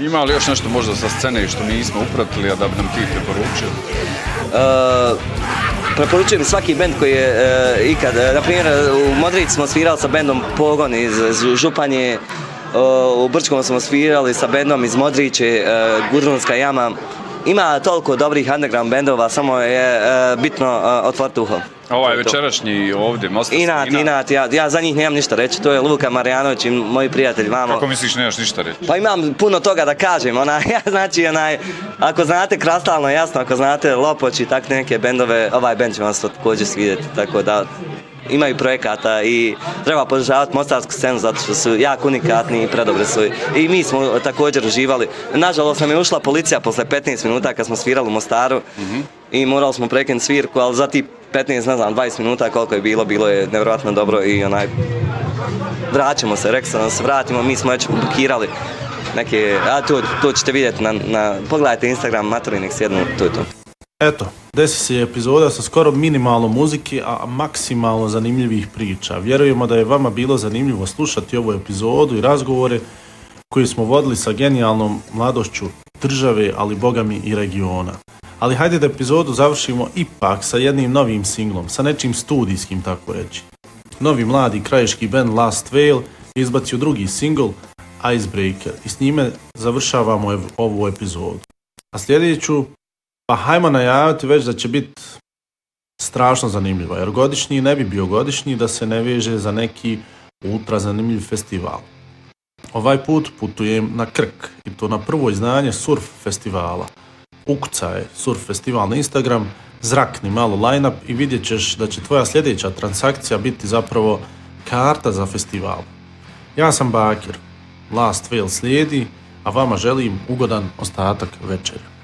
Ima li još nešto možda sa scene što mi nismo upratili, a da bi nam ti preporučio? Preporučujem svaki bend koji je ikad, na primjer u Modrici smo svirali sa bendom Pogon iz Županje, u Brčkom smo svirali sa bendom iz Modriće, Gudrunska jama. Ima toliko dobrih underground bendova, samo je bitno otvoriti uho. Ovaj večerašnji ovdje, Inat, ja za njih nemam ništa reći, to je Luka Marjanović i moji prijatelji vamo. Kako misliš nemaš ništa reći? Pa imam puno toga da kažem, znači ako znate Krastalno, jasno, ako znate Lopoć i tak neke bendove, ovaj bend će vam se također svidjeti, tako da imaju projekata i treba podržavati mostarsku scenu zato što su jako unikatni i predobri su. I mi smo također uživali. Nažalost nam je ušla policija posle 15 minuta kad smo svirali u Mostaru i morali smo prekinuti svirku, ali za ti 20 minuta koliko je bilo je nevjerojatno dobro i vraćamo se, rekao sam da se vratimo, mi smo već bukirali neke, a to ćete vidjeti pogledajte Instagram, Matori nek sjednu, to je to. Eto, desi se epizoda sa skoro minimalno muzike, a maksimalno zanimljivih priča. Vjerujemo da je vama bilo zanimljivo slušati ovu epizodu i razgovore koje smo vodili sa genijalnom mladošću države, ali bogami i regiona. Ali hajde da epizodu završimo ipak sa jednim novim singlom, sa nečim studijskim, tako reći. Novi mladi krajiški band Last Veil izbacio drugi singl Icebreaker i s njime završavamo ovu epizodu. A sljedeću, pa hajmo najaviti već da će biti strašno zanimljivo, jer godišnji ne bi bio godišnji da se ne veže za neki ultra zanimljiv festival. Ovaj put putujem na Krk i to na prvo izdanje surf festivala. Ukucaj surf festival na Instagram, zrakni malo line-up i vidjet ćeš da će tvoja sljedeća transakcija biti zapravo karta za festival. Ja sam Bakir, Last Veil slijedi, a vama želim ugodan ostatak večeri.